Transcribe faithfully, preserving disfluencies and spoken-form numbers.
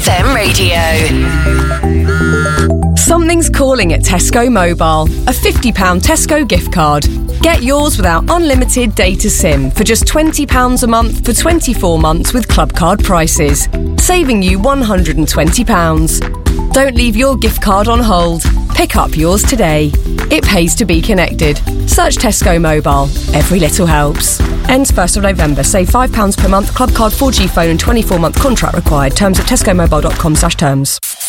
F M radio. Something's calling at Tesco Mobile. A fifty pounds Tesco gift card. Get yours without unlimited data SIM for just twenty pounds a month for twenty-four months with club card prices, saving you one hundred twenty pounds. Don't leave your gift card on hold. Pick up yours today. It pays to be connected. Search Tesco Mobile. Every little helps. Ends first of November. Save five pounds per month. Club card four G phone and twenty-four month contract required. Terms at tesco mobile dot com slash terms.